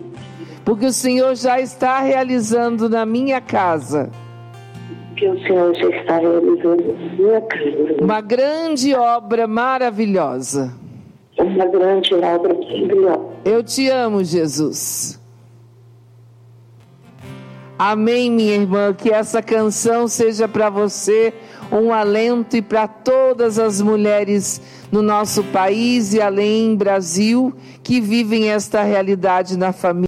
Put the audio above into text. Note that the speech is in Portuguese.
porque o Senhor já está realizando na minha casa que o Senhor já está realizando na minha casa uma grande obra maravilhosa. Uma grande obra maravilhosa. Eu te amo, Jesus. Amém, minha irmã. Que essa canção seja para você um alento e para todas as mulheres no nosso país e além Brasil que vivem esta realidade na família.